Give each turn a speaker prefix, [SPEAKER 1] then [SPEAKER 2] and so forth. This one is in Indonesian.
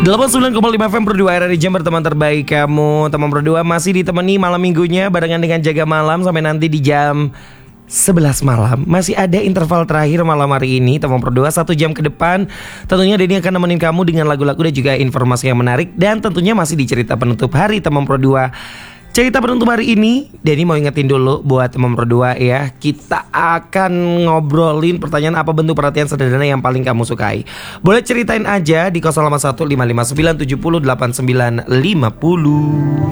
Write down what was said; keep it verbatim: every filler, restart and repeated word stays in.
[SPEAKER 1] delapan puluh sembilan koma lima F M Pro dua R R I Jam berteman terbaik kamu. Teman Pro dua masih ditemani malam minggunya barengan dengan Jaga Malam sampai nanti di jam sebelas malam. Masih ada interval terakhir malam hari ini teman Pro dua, satu jam ke depan. Tentunya Denny akan nemenin kamu dengan lagu-lagu dan juga informasi yang menarik. Dan tentunya masih di cerita penutup hari teman Pro dua. Cerita penutup hari ini Denny mau ingetin dulu buat teman Pro dua ya. Kita akan ngobrolin pertanyaan apa bentuk perhatian sederhana yang paling kamu sukai. Boleh ceritain aja di nol delapan satu lima lima sembilan tujuh nol delapan sembilan lima nol.